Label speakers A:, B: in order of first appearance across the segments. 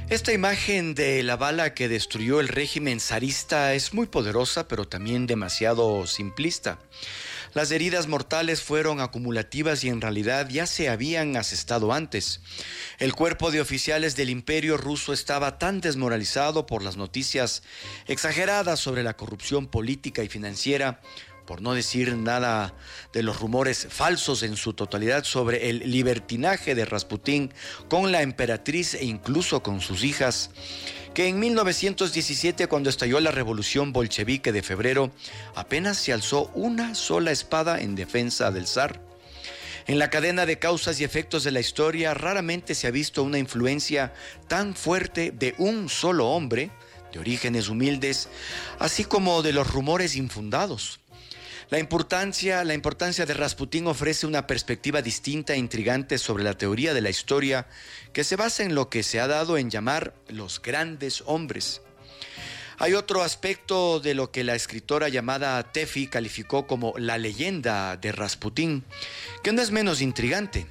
A: Esta imagen de la bala que destruyó el régimen zarista es muy poderosa, pero también demasiado simplista. Las heridas mortales fueron acumulativas y en realidad ya se habían asestado antes. El cuerpo de oficiales del Imperio ruso estaba tan desmoralizado por las noticias exageradas sobre la corrupción política y financiera, por no decir nada de los rumores falsos en su totalidad sobre el libertinaje de Rasputín con la emperatriz e incluso con sus hijas, que en 1917, cuando estalló la revolución bolchevique de febrero, apenas se alzó una sola espada en defensa del zar. En la cadena de causas y efectos de la historia, raramente se ha visto una influencia tan fuerte de un solo hombre, de orígenes humildes, así como de los rumores infundados. La importancia de Rasputín ofrece una perspectiva distinta e intrigante sobre la teoría de la historia que se basa en lo que se ha dado en llamar los grandes hombres. Hay otro aspecto de lo que la escritora llamada Tefi calificó como la leyenda de Rasputín, que no es menos intrigante.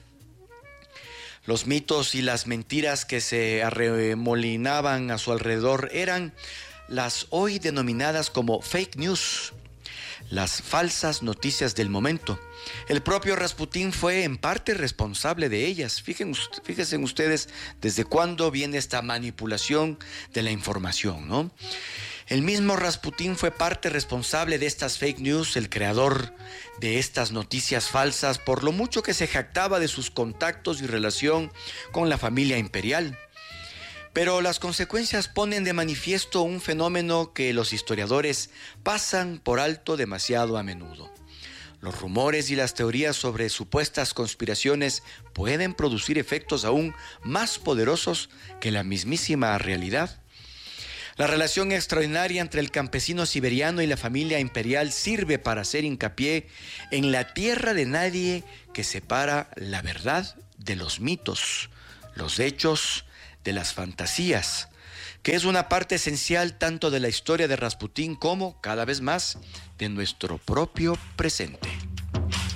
A: Los mitos y las mentiras que se arremolinaban a su alrededor eran las hoy denominadas como fake news, las falsas noticias del momento. El propio Rasputín fue en parte responsable de ellas. Fíjense ustedes desde cuándo viene esta manipulación de la información, ¿no? El mismo Rasputín fue parte responsable de estas fake news, el creador de estas noticias falsas, por lo mucho que se jactaba de sus contactos y relación con la familia imperial. Pero las consecuencias ponen de manifiesto un fenómeno que los historiadores pasan por alto demasiado a menudo. Los rumores y las teorías sobre supuestas conspiraciones pueden producir efectos aún más poderosos que la mismísima realidad. La relación extraordinaria entre el campesino siberiano y la familia imperial sirve para hacer hincapié en la tierra de nadie que separa la verdad de los mitos, los hechos de las fantasías, que es una parte esencial tanto de la historia de Rasputín como, cada vez más, de nuestro propio presente.